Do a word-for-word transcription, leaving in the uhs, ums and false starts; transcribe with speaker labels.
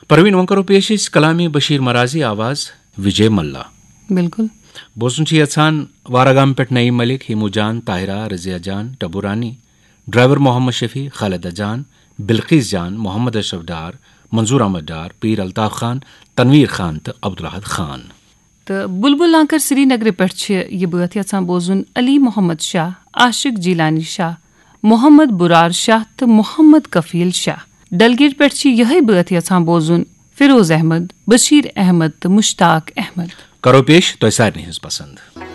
Speaker 1: Parveen one करो पेश कलामी बशीर मराजी आवाज विजय मल्ला।
Speaker 2: बिल्कुल
Speaker 1: बोसन यछान वारागाम पेट नईम मलिक, हिमू जान, ताहिरा, रजिया जान, टबुरानी, ड्राइवर मोहम्मद शफी, खालिदा जान, बिल्किस जान, मोहम्मद अशरफ डार, मंजूर अहमद डार, पीर अल्ताफ खान, तनवीर खान तो अब्दुल खान।
Speaker 2: तो बुलबुल लाकर श्रीनगर पे यह बात यछान बोजुन अली मोहम्मद शाह, आशिक जिलानी शाह, मोहम्मद बुरार शाह तो मोहम्मद कफील शाह। डलगेट पे यही बात यछान बोजुन फिरोज अहमद, बशीर अहमद तो मुश्ताक अहमद।
Speaker 1: करो पेश तो सारे पसंद।